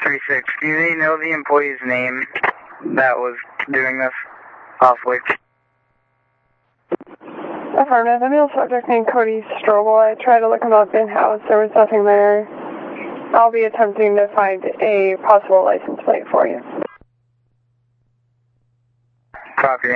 3-6. Do they know the employee's name that was doing this? Possibly. Affirmative. The male subject named Cody Strobel. I tried to look him up in-house. There was nothing there. I'll be attempting to find a possible license plate for you. Copy.